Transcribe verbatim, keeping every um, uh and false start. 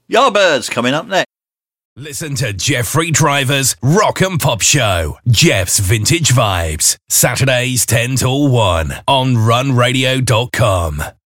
Yardbirds coming up next. Listen to Jeffrey Driver's Rock and Pop Show, Jeff's Vintage Vibes, Saturdays ten till one on run radio dot com.